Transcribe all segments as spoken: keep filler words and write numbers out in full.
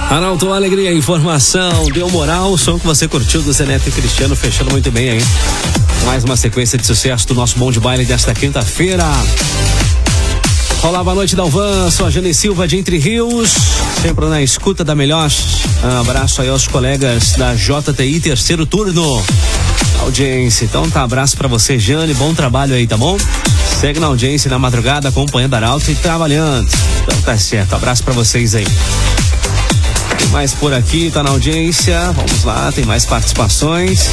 Arauto, alegria, informação, deu moral, o som que você curtiu do Zé Neto e Cristiano, fechando muito bem aí. Mais uma sequência de sucesso do nosso bom de baile desta quinta-feira. Olá, boa noite, Dalvan, sou a Jane Silva de Entre Rios, sempre na escuta da melhor. Um abraço aí aos colegas da J T I, terceiro turno. Audiência, então tá, abraço pra você, Jane, bom trabalho aí, tá bom? Segue na audiência na madrugada, acompanhando a Arauto e trabalhando. Então tá certo, abraço pra vocês aí. Tem mais por aqui, tá na audiência, vamos lá, tem mais participações.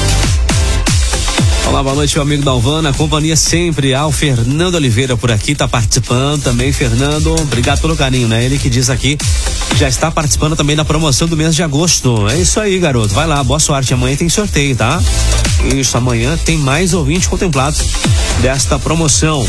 Olá, boa noite, meu amigo Dalvan, na companhia sempre. Ah, o Fernando Oliveira por aqui tá participando também. Fernando, obrigado pelo carinho, né? Ele que diz aqui que já está participando também da promoção do mês de agosto. É isso aí, garoto, vai lá, boa sorte, amanhã tem sorteio, tá? Isso, amanhã tem mais ouvintes contemplados desta promoção.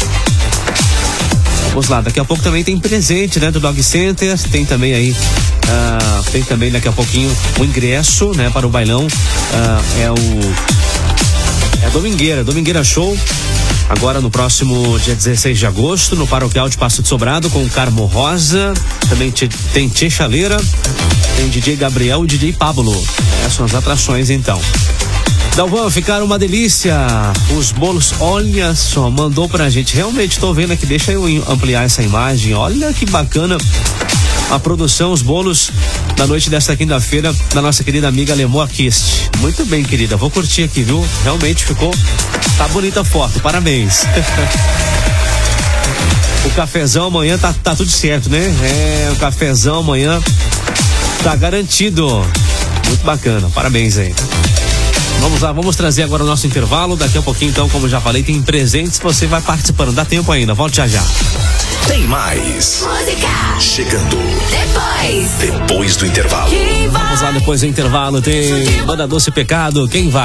Vamos lá, daqui a pouco também tem presente, né, do Dog Center, tem também aí, uh, tem também daqui a pouquinho o ingresso, né, para o bailão, uh, é o é Domingueira, Domingueira Show, agora no próximo dia dezesseis de agosto, no Paroquial de Passo de Sobrado, com o Carmo Rosa, também tem Tchê Chaleira, tem D J Gabriel e D J Pablo, essas são as atrações então. Dalvan, ficaram uma delícia, os bolos, olha só, mandou pra gente, realmente tô vendo aqui, deixa eu ampliar essa imagem, olha que bacana a produção, os bolos da noite desta quinta-feira da nossa querida amiga Lemoa Kist. Muito bem, querida, vou curtir aqui, viu? Realmente ficou, tá bonita a foto, parabéns. O cafezão amanhã tá, tá tudo certo, né? É, o cafezão amanhã tá garantido, muito bacana, parabéns aí. Vamos lá, vamos trazer agora o nosso intervalo. Daqui a pouquinho, então, como já falei, tem presentes. Você vai participando. Dá tempo ainda. Volte já já. Tem mais. Música. Chegando. Depois. Depois do intervalo. Vamos lá, depois do intervalo. Tem Banda Doce Pecado. Quem vai?